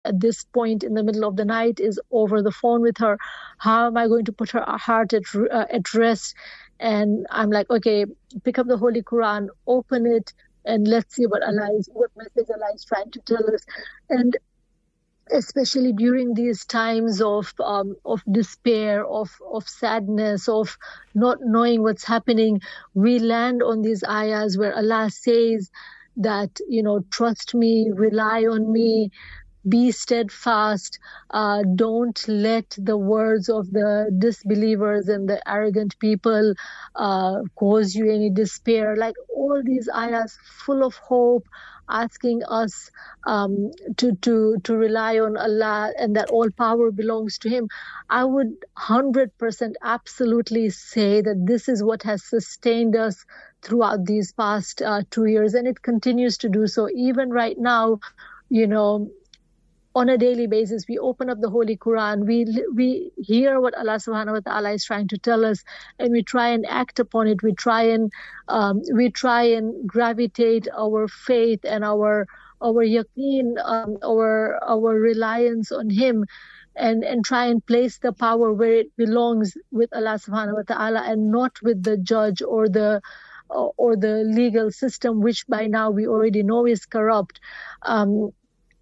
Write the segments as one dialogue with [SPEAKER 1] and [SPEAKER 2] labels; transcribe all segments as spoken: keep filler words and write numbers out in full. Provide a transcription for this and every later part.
[SPEAKER 1] at this point in the middle of the night is over the phone with her. How am I going to put her heart at, uh, at rest? And I'm like, okay, pick up the Holy Quran, open it, and let's see what Allah is, what message Allah is trying to tell us. And especially during these times of um, of despair, of of sadness, of not knowing what's happening, we land on these ayahs where Allah says that, you know, trust me, rely on me, be steadfast, uh, don't let the words of the disbelievers and the arrogant people uh, cause you any despair. Like all these ayahs full of hope, asking us um, to, to, to rely on Allah and that all power belongs to Him. I would one hundred percent absolutely say that this is what has sustained us throughout these past uh, two years. And it continues to do so. Even right now, you know, on a daily basis, we open up the Holy Quran, we we hear what Allah subhanahu wa ta'ala is trying to tell us, and we try and act upon it. We try and um, we try and gravitate our faith and our our yaqeen, um, our our reliance on Him, and and try and place the power where it belongs with Allah subhanahu wa ta'ala, and not with the judge or the or the legal system, which by now we already know is corrupt. Um,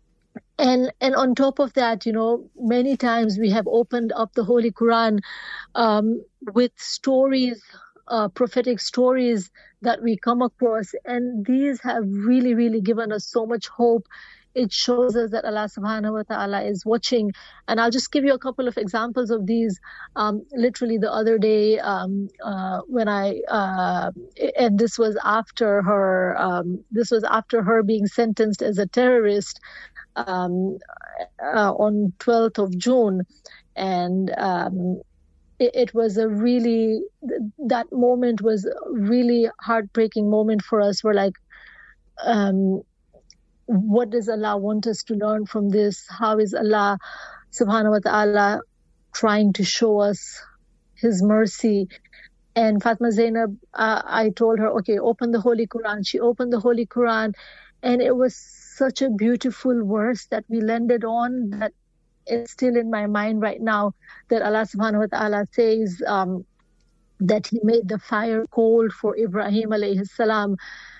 [SPEAKER 1] And and on top of that, you know, many times we have opened up the Holy Quran um, with stories, uh, prophetic stories that we come across. And these have really, really given us so much hope. It shows us that Allah subhanahu wa ta'ala is watching. And I'll just give you a couple of examples of these. Um, literally the other day um, uh, when I, uh, and this was after her, um, this was after her being sentenced as a terrorist. Um, uh, on twelfth of June, and um, it, it was a really, that moment was a really heartbreaking moment for us. We're like, um, what does Allah want us to learn from this? How is Allah subhanahu wa ta'ala trying to show us His mercy? And Fatma Zainab, uh, I told her, okay, open the Holy Quran. She opened the Holy Quran, and it was such a beautiful verse that we landed on that is still in my mind right now, that Allah subhanahu wa ta'ala says um, that He made the fire cold for Ibrahim alayhi salam.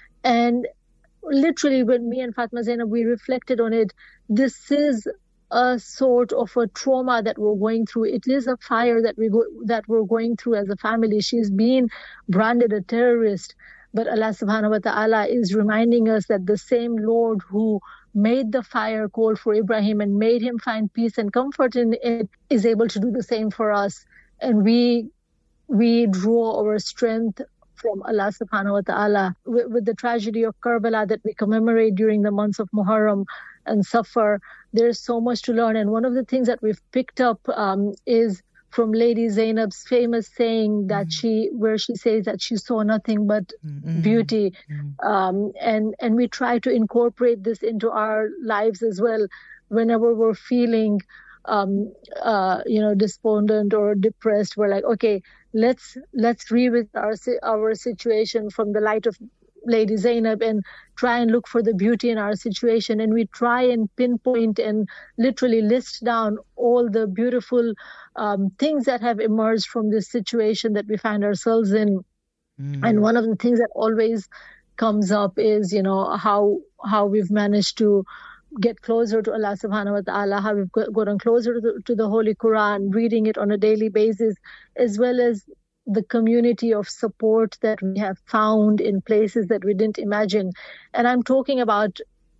[SPEAKER 1] And literally when me and Fatma Zainab, we reflected on it, this is a sort of a trauma that we're going through. It is a fire that we go, that we're going through as a family. She's been branded a terrorist. But Allah subhanahu wa ta'ala is reminding us that the same Lord who made the fire cold for Ibrahim and made him find peace and comfort in it is able to do the same for us. And we we draw our strength from Allah subhanahu wa ta'ala. With, with the tragedy of Karbala that we commemorate during the months of Muharram and Safar, there's so much to learn. And one of the things that we've picked up um, is from Lady Zainab's famous saying that mm. she, where she says that she saw nothing but mm-hmm. beauty. Mm. Um, and, and we try to incorporate this into our lives as well. Whenever we're feeling, um, uh, you know, despondent or depressed, we're like, okay, let's, let's revisit our, our situation from the light of Lady Zainab and try and look for the beauty in our situation. And we try and pinpoint and literally list down all the beautiful um, things that have emerged from this situation that we find ourselves in. Mm. And one of the things that always comes up is, you know, how how we've managed to get closer to Allah subhanahu wa ta'ala, how we've gotten closer to the, to the Holy Quran, reading it on a daily basis, as well as the community of support that we have found in places that we didn't imagine. And I'm talking about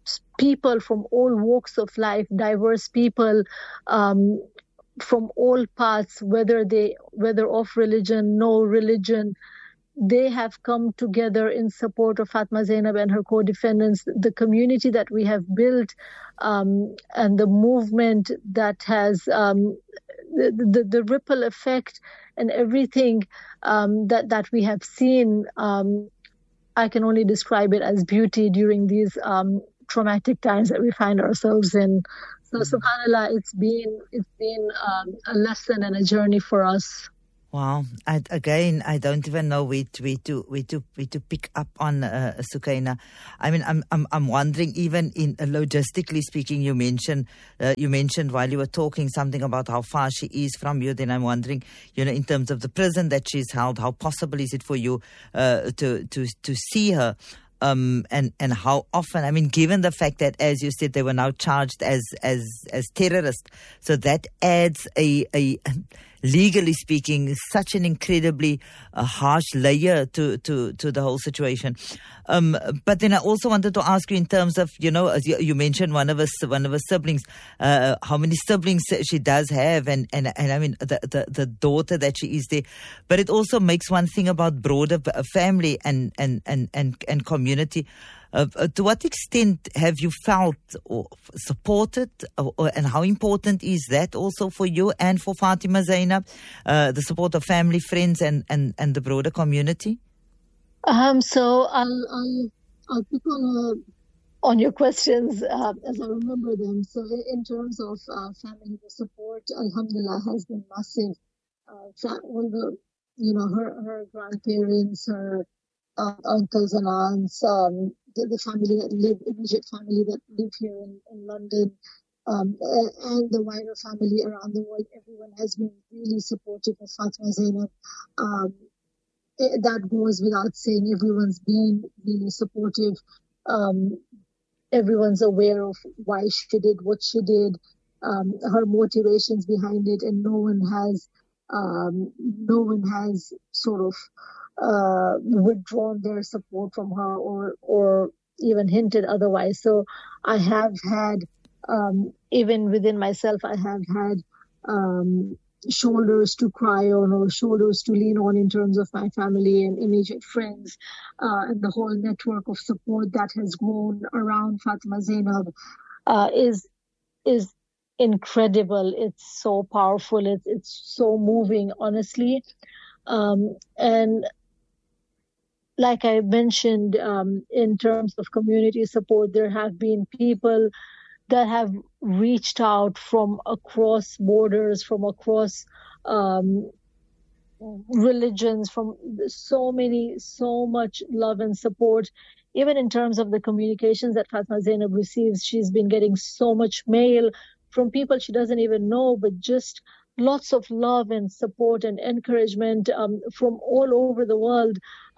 [SPEAKER 1] people from all walks of life, diverse people um, from all paths, whether they, whether of religion, no religion. They have come together in support of Fatma Zainab and her co-defendants. The community that we have built um, and the movement that has um, the, the, the ripple effect and everything um, that, that we have seen, um, I can only describe it as beauty during these um, traumatic times that we find ourselves in. So, mm-hmm. subhanAllah, it's been, it's been um, a lesson and a journey for us.
[SPEAKER 2] Wow. I, again, I don't even know where to, where to, where to, where to pick up on, uh, Sukaina. I mean, I'm, I'm, I'm wondering, even in uh, logistically speaking, you mentioned, uh, you mentioned while you were talking something about how far she is from you. Then I'm wondering, you know, in terms of the prison that she's held, how possible is it for you, uh, to, to, to see her? Um, and, and how often, I mean, given the fact that, as you said, they were now charged as, as, as terrorists. So that adds a, a, legally speaking, such an incredibly uh, harsh layer to, to, to the whole situation. Um, but then I also wanted to ask you in terms of, you know, as you, you mentioned one of us, one of her siblings, uh, how many siblings she does have, and, and, and I mean, the, the, the daughter that she is there. But it also makes one thing about broader family and, and, and, and, and community. Uh, uh, to what extent have you felt or supported, or, or, and how important is that also for you and for Fatima Zainab, uh, the support of family, friends, and, and, and the broader community?
[SPEAKER 1] Um, so I'll, I'll, I'll pick on, uh, on your questions uh, as I remember them. So in terms of uh, family support, alhamdulillah, has been massive. Uh, all the, you know, her, her grandparents, her uh, uncles and aunts, um, the, the family that live, immediate family that live here in, in London, um, and the wider family around the world, everyone has been really supportive of Fatima Zainab. Um, it, that goes without saying. Everyone's been really supportive. Um, everyone's aware of why she did what she did, um, her motivations behind it, and no one has, um, no one has sort of uh, withdrawn their support from her, or or even hinted otherwise. So I have had, um, even within myself, I have had um, shoulders to cry on, or shoulders to lean on, in terms of my family and immediate friends, uh, and the whole network of support that has grown around Fatima Zainab uh, is is incredible. It's so powerful. It's it's so moving, honestly. Um, and like I mentioned, um, in terms of community support, there have been people that have reached out from across borders, from across um, religions, from so many, so much love and support. Even in terms of the communications that Fatima Zainab receives, she's been getting so much mail from people she doesn't even know, but just lots of love and support and encouragement um, from all over the world,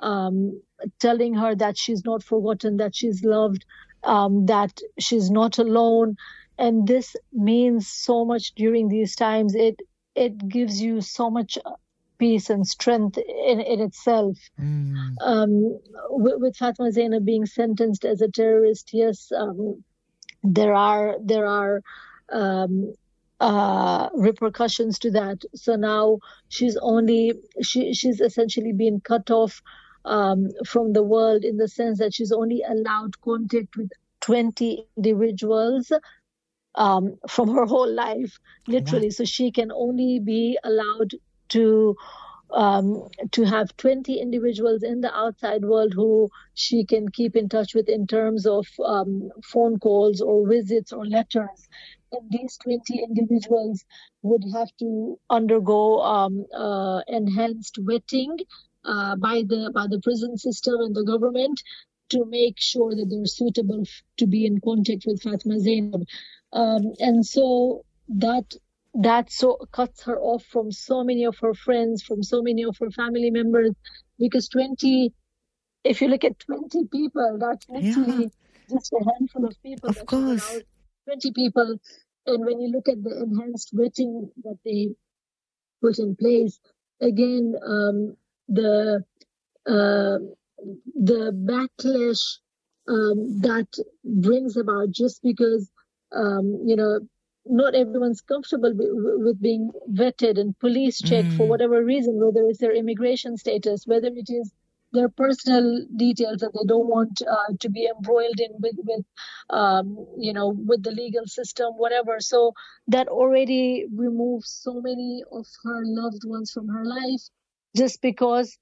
[SPEAKER 1] um, telling her that she's not forgotten, that she's loved, um, that she's not alone. And this means so much during these times. It it gives you so much peace and strength in, in itself. Mm. Um, with, with Fatima Zainab being sentenced as a terrorist, yes, um, there are there are um, uh, repercussions to that. So now she's only she she's essentially been cut off um, from the world, in the sense that she's only allowed contact with twenty individuals um, from her whole life, literally. Wow. So she can only be allowed to um, to have twenty individuals in the outside world who she can keep in touch with in terms of um, phone calls or visits or letters. And these twenty individuals would have to undergo um, uh, enhanced vetting uh, by the by the prison system and the government to make sure that they're suitable to be in contact with Fatima Zainab. Um, and so that that so cuts her off from so many of her friends, from so many of her family members, because twenty, if you look at twenty people, that's literally yeah. just a handful of people.
[SPEAKER 2] Of course.
[SPEAKER 1] Allowed, twenty people. And when you look at the enhanced vetting that they put in place, again, um, the uh, the backlash um, that brings about, just because, um, you know, not everyone's comfortable with, with being vetted and police checked mm. for whatever reason, whether it's their immigration status, whether it is their personal details that they don't want uh, to be embroiled in with, with um, you know, with the legal system, whatever. So that already removes so many of her loved ones from her life, just because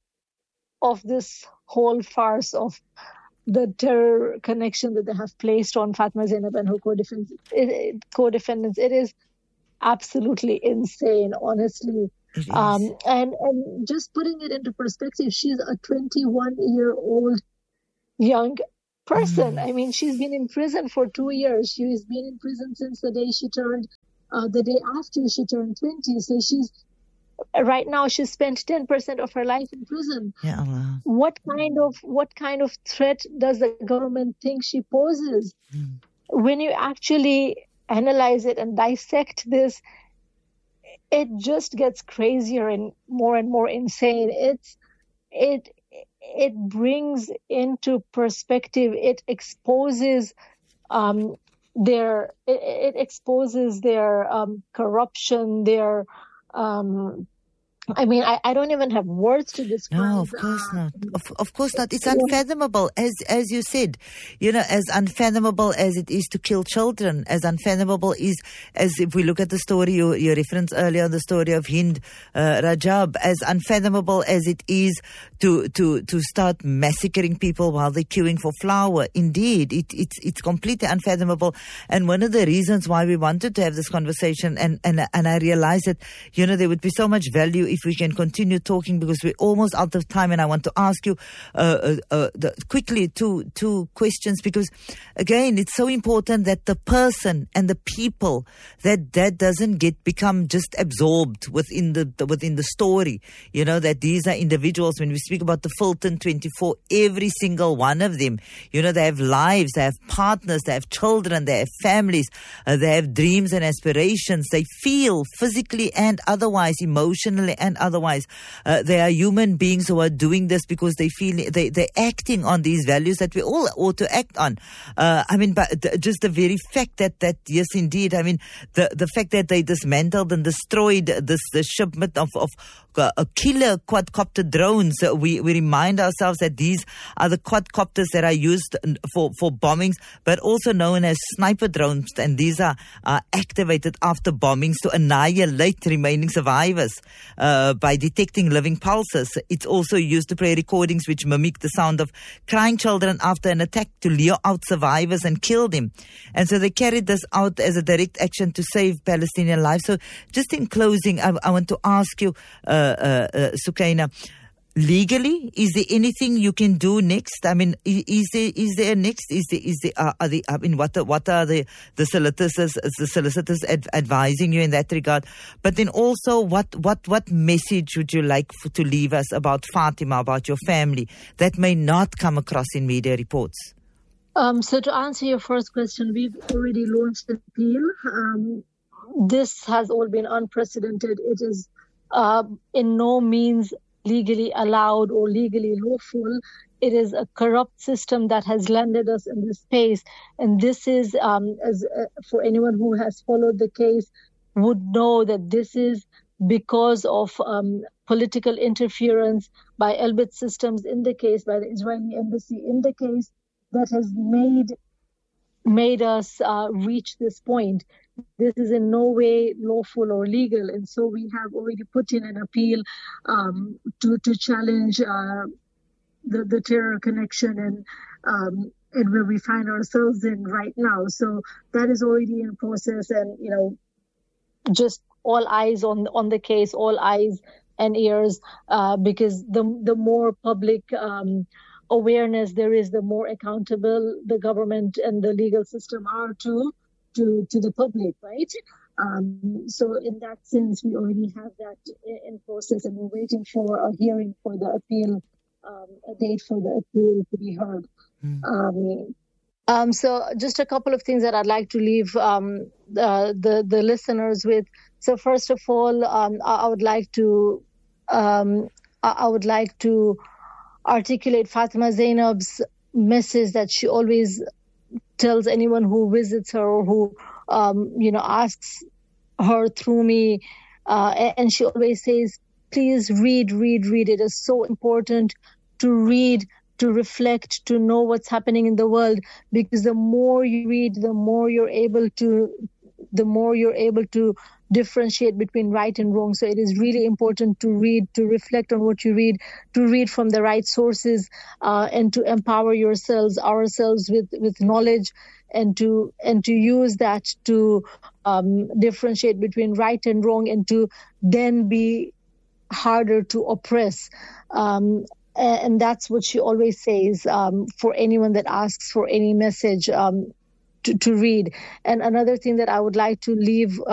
[SPEAKER 1] of this whole farce of the terror connection that they have placed on Fatima Zainab and her co-defendants. It, it, co-defendants. It is absolutely insane, honestly. Um, and, and just putting it into perspective, she's a twenty-one-year-old young person. Mm. I mean, she's been in prison for two years. She's been in prison since the day she turned, uh, the day after she turned twenty. So she's, right now, she's spent ten percent of her life in prison.
[SPEAKER 2] Yeah, Allah.
[SPEAKER 1] What kind of, what kind of threat does the government think she poses? Mm. When you actually analyze it and dissect this, it just gets crazier and more and more insane. It's, it, it brings into perspective, it exposes um, their, it, it exposes their um, corruption, their, um, I mean, I, I don't even have words to describe.
[SPEAKER 2] No, of course uh, not. Of, of course not. It's unfathomable, as as you said. You know, as unfathomable as it is to kill children, as unfathomable is, as if we look at the story, you, you referenced earlier, the story of Hind uh, Rajab, as unfathomable as it is to to to start massacring people while they're queuing for flour. Indeed, it, it's it's completely unfathomable. And one of the reasons why we wanted to have this conversation, and and and I realized that, you know, there would be so much value if we can continue talking, because we're almost out of time, and I want to ask you uh, uh, uh, the, quickly two two questions, because again, it's so important that the person and the people, that that doesn't get become just absorbed within the, the within the story. You know, that these are individuals. When we speak about the Fulton twenty-four, every single one of them, you know, they have lives, they have partners, they have children, they have families, uh, they have dreams and aspirations. They feel physically and otherwise, emotionally and otherwise. Uh, they are human beings who are doing this because they feel they, they're acting on these values that we all ought to act on. Uh, I mean, but th- just the very fact that, that, yes, indeed, I mean, the, the fact that they dismantled and destroyed this, the shipment of, of uh, a killer quadcopter drones, uh, we, we remind ourselves that these are the quadcopters that are used for, for bombings, but also known as sniper drones. And these are uh, activated after bombings to annihilate remaining survivors. Uh, by detecting living pulses. It's also used to play recordings which mimic the sound of crying children after an attack to lure out survivors and kill them. And so they carried this out as a direct action to save Palestinian lives. So just in closing, I, I want to ask you, uh, uh, uh, Sukaina, legally, is there anything you can do next? I mean, is there is there next? Is there is there uh, are the I mean, what are, what are the the solicitors the solicitors ad, advising you in that regard? But then also, what what what message would you like for, to leave us about Fatima, about your family, that may not come across in media reports?
[SPEAKER 1] Um, so to answer your first question, we've already launched an appeal. Um, this has all been unprecedented. It is uh, in no means legally allowed or legally lawful. It is a corrupt system that has landed us in this space. And this is, um, as uh, for anyone who has followed the case, would know that this is because of um, political interference by Elbit Systems in the case, by the Israeli embassy in the case, that has made made us uh, reach this point. This is in no way lawful or legal, and so we have already put in an appeal um, to to challenge uh, the the terror connection and um, and where we find ourselves in right now. So that is already in process, and you know, just all eyes on on the case, all eyes and ears, uh, because the the more public um, awareness there is, the more accountable the government and the legal system are to to, to the public, right? Um, so in that sense, we already have that in process, and we're waiting for a hearing for the appeal, um, a date for the appeal to be heard. Mm. Um, um, so just a couple of things that I'd like to leave um, the, the the listeners with. So first of all, um, I, I would like to um, I, I would like to articulate Fatima Zainab's message that she always tells anyone who visits her or who, um, you know, asks her through me. Uh, and she always says, please read, read, read. It is so important to read, to reflect, to know what's happening in the world, because the more you read, the more you're able to, the more you're able to differentiate between right and wrong. So it is really important to read, to reflect on what you read, to read from the right sources, uh, and to empower yourselves, ourselves with, with knowledge, and to and to use that to um, differentiate between right and wrong, and to then be harder to oppress. Um, and that's what she always says um, for anyone that asks for any message um, to, to read. And another thing that I would like to leave